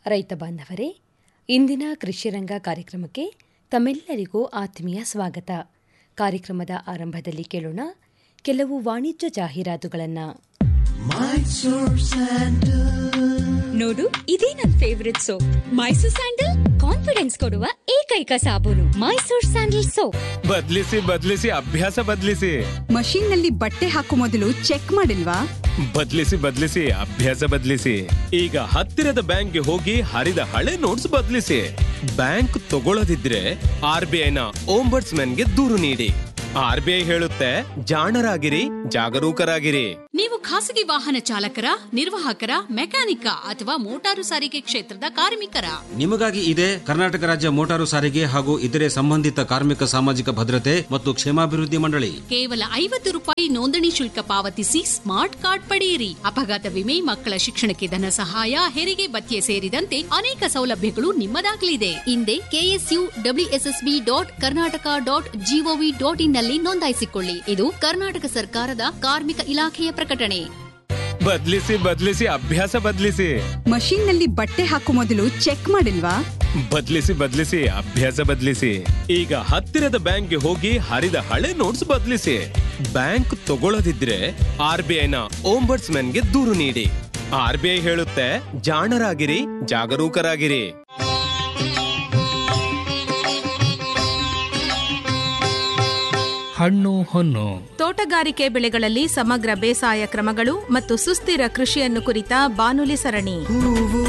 ರೈತ ಬಾಂಧವರೇ, ಇಂದಿನ ಕೃಷಿರಂಗ ಕಾರ್ಯಕ್ರಮಕ್ಕೆ ತಮ್ಮೆಲ್ಲರಿಗೂ ಆತ್ಮೀಯ ಸ್ವಾಗತ. ಕಾರ್ಯಕ್ರಮದ ಆರಂಭದಲ್ಲಿ ಕೇಳೋಣ ಕೆಲವು ವಾಣಿಜ್ಯ ಜಾಹೀರಾತುಗಳನ್ನು. ನೋಡು, ಇದೇ ನನ್ favourite soap, Mysore sandal. Confidence ಕೊಡುವ ಏಕೈಕ ಸಾಬೂನು ಮೈಸೂರ್ ಸ್ಯಾಂಡಲ್ ಸೋಪ್. ಬದಲಿಸಿ ಅಭ್ಯಾಸ ಬದಲಿಸಿ. ಮಷೀನ್ ನಲ್ಲಿ ಬಟ್ಟೆ ಹಾಕೋ ಮೊದಲು ಚೆಕ್ ಮಾಡಿಲ್ವಾ? ಬದಲಿಸಿ ಅಭ್ಯಾಸ ಬದಲಿಸಿ. ಈಗ ಹತ್ತಿರದ ಬ್ಯಾಂಕ್ಗೆ ಹೋಗಿ ಹರಿದ ಹಳೆ ನೋಟ್ಸ್ ಬದಲಿಸಿ. ಬ್ಯಾಂಕ್ ತಗೊಳ್ಳದಿದ್ರೆ RBIನ ಓಂಬರ್ಟ್ಸ್ಮನ್ಗೆ ದೂರು ನೀಡಿ. RBI ಹೇಳುತ್ತೆ, ಜಾಣರಾಗಿರಿ, ಜಾಗರೂಕರಾಗಿರಿ. ನೀವು ಖಾಸಗಿ ವಾಹನ ಚಾಲಕರ, ನಿರ್ವಾಹಕರ, ಮೆಕ್ಯಾನಿಕ ಅಥವಾ ಮೋಟಾರು ಸಾರಿಗೆ ಕ್ಷೇತ್ರದ ಕಾರ್ಮಿಕರ? ನಿಮಗಾಗಿ ಇದೆ ಕರ್ನಾಟಕ ರಾಜ್ಯ ಮೋಟಾರು ಸಾರಿಗೆ ಹಾಗೂ ಇತರೆ ಸಂಬಂಧಿತ ಕಾರ್ಮಿಕ ಸಾಮಾಜಿಕ ಭದ್ರತೆ ಮತ್ತು ಕ್ಷೇಮಾಭಿವೃದ್ಧಿ ಮಂಡಳಿ. ಕೇವಲ ₹50 ನೋಂದಣಿ ಶುಲ್ಕ ಪಾವತಿಸಿ ಸ್ಮಾರ್ಟ್ ಕಾರ್ಡ್ ಪಡೆಯಿರಿ. ಅಪಘಾತ ವಿಮೆ, ಮಕ್ಕಳ ಶಿಕ್ಷಣಕ್ಕೆ ಧನ ಸಹಾಯ, ಹೆರಿಗೆ ಭತ್ಯೆ ಸೇರಿದಂತೆ ಅನೇಕ ಸೌಲಭ್ಯಗಳು ನಿಮ್ಮದಾಗಲಿದೆ. ಹಿಂದೆ KSUWSSB.Karnataka.gov.in ನಲ್ಲಿ ನೋಂದಾಯಿಸಿಕೊಳ್ಳಿ. ಇದು ಕರ್ನಾಟಕ ಸರ್ಕಾರದ ಕಾರ್ಮಿಕ ಇಲಾಖೆಯ ಪ್ರಕಟಣೆ. ಬದಲಿಸಿ ಅಭ್ಯಾಸ ಬದಲಿಸಿ. ಮಷೀನ್ ನಲ್ಲಿ ಬಟ್ಟೆ ಹಾಕೋ ಮೊದಲು ಚೆಕ್ ಮಾಡಿಲ್ವಾ? ಬದಲಿಸಿ ಅಭ್ಯಾಸ ಬದಲಿಸಿ. ಈಗ ಹತ್ತಿರದ ಬ್ಯಾಂಕ್ಗೆ ಹೋಗಿ ಹರಿದ ಹಳೆ ನೋಟ್ಸ್ ಬದಲಿಸಿ. ಬ್ಯಾಂಕ್ ತಗೊಳ್ಳದಿದ್ರೆ RBIನ ಓಂಬರ್ಟ್ಸ್ಮನ್ಗೆ ದೂರು ನೀಡಿ. RBI ಹೇಳುತ್ತೆ, ಜಾಣರಾಗಿರಿ, ಜಾಗರೂಕರಾಗಿರಿ. ಹಣ್ಣು ಹೊನ್ನು ತೋಟಗಾರಿಕೆ ಬೆಳೆಗಳಲ್ಲಿ ಸಮಗ್ರ ಬೇಸಾಯ ಕ್ರಮಗಳು ಮತ್ತು ಸುಸ್ಥಿರ ಕೃಷಿಯನ್ನು ಕುರಿತ ಬಾನುಲಿ ಸರಣಿ.